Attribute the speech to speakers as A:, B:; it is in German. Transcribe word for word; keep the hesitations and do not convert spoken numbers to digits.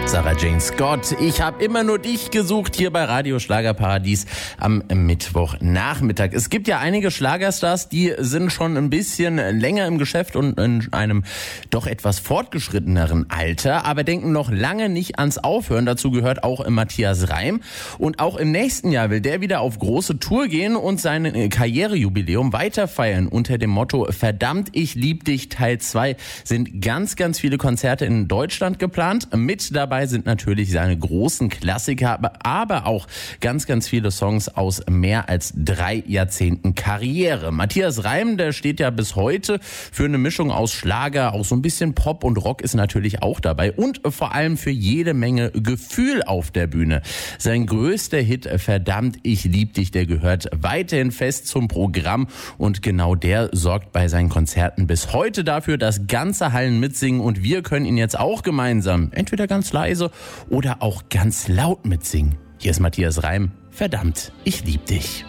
A: Sarah Jane Scott, ich habe immer nur dich gesucht hier bei Radio Schlagerparadies am Mittwochnachmittag. Es gibt ja einige Schlagerstars, die sind schon ein bisschen länger im Geschäft und in einem doch etwas fortgeschritteneren Alter, aber denken noch lange nicht ans Aufhören. Dazu gehört auch Matthias Reim. Und auch im nächsten Jahr will der wieder auf große Tour gehen und sein Karrierejubiläum weiter feiern. Unter dem Motto Verdammt, ich lieb dich Teil zwei sind ganz, ganz viele Konzerte in Deutschland geplant. Mit dabei sind natürlich seine großen Klassiker, aber auch ganz, ganz viele Songs aus mehr als drei Jahrzehnten Karriere. Matthias Reim, der steht ja bis heute für eine Mischung aus Schlager, auch so ein bisschen Pop und Rock ist natürlich auch dabei und vor allem für jede Menge Gefühl auf der Bühne. Sein größter Hit, Verdammt, ich lieb dich, der gehört weiterhin fest zum Programm und genau der sorgt bei seinen Konzerten bis heute dafür, dass ganze Hallen mitsingen und wir können ihn jetzt auch gemeinsam, entweder ganz leise oder auch ganz laut mitsingen. Hier ist Matthias Reim, Verdammt, ich lieb dich.